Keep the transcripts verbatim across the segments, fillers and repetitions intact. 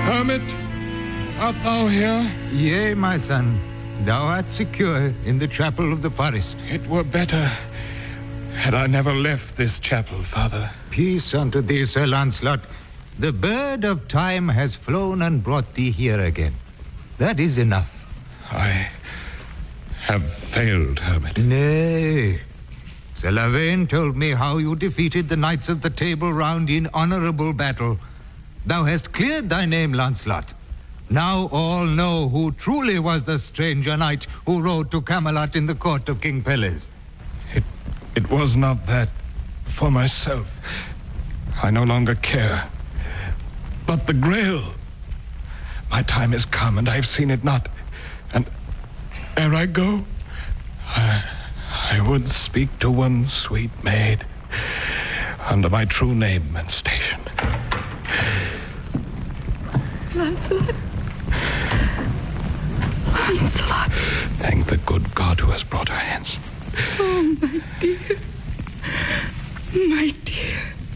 Hermit, art thou here? Yea, my son. Thou art secure in the chapel of the forest. It were better had I never left this chapel, Father. Peace unto thee, Sir Lancelot. The bird of time has flown and brought thee here again. That is enough. I have failed, Hermit. Nay. Sir Lavaine told me how you defeated the knights of the Table Round in honorable battle. Thou hast cleared thy name, Lancelot. Now all know who truly was the stranger knight who rode to Camelot in the court of King Pelles. It, it was not that for myself. I no longer care. But the Grail. My time is come, and I have seen it not. And ere I go, I, I would speak to one sweet maid under my true name and station. Lancelot. Lancelot. Thank the good God who has brought her hence. Oh, my dear. My dear.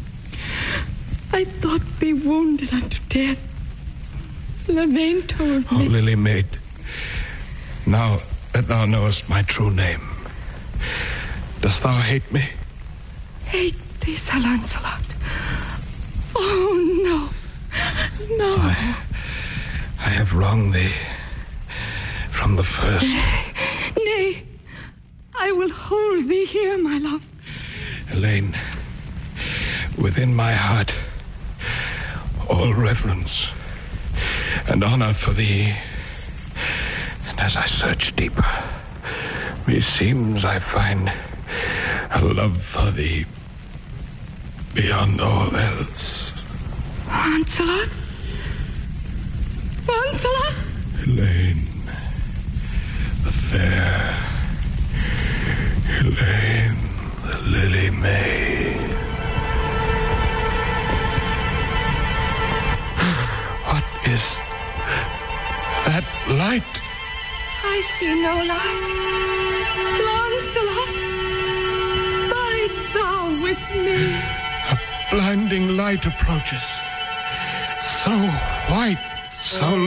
I thought thee wounded unto death. Lavaine told me. Oh, Lily maid, now that thou knowest my true name, dost thou hate me? Hate thee, Sir Lancelot? Oh, no. No. I, I have wronged thee from the first. Nay, I will hold thee here, my love. Elaine, within my heart, all reverence and honor for thee. And as I search deeper, meseems I find a love for thee beyond all else. Lancelot? Lancelot? Elaine, the fair. Elaine, the lily maid. What is that light? I see no light. Lancelot, bide thou with me. A blinding light approaches. So white, so